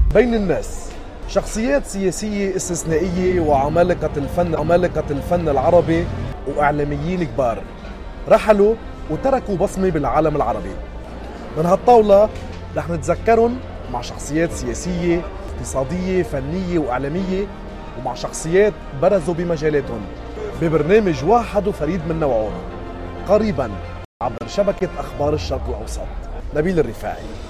بين الناس شخصيات سياسية استثنائية وعمالقة الفن العربي وإعلاميين كبار رحلوا وتركوا بصمة بالعالم العربي. من هالطاولة رح نتذكرهم مع شخصيات سياسية، اقتصادية، فنية وإعلامية، ومع شخصيات برزوا بمجالاتهم ببرنامج واحد وفريد من نوعه قريبا عبر شبكة أخبار الشرق الأوسط. نبيل الرفاعي.